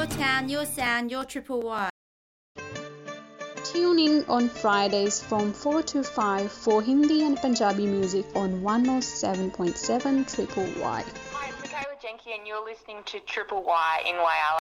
your town, your sound, your Triple Y. Tune in on Fridays from 4 to 5 for Hindi and Punjabi music on 107.7 Triple Y. Hi, it's Michaela Jenke and you're listening to Triple Y in Whyalla.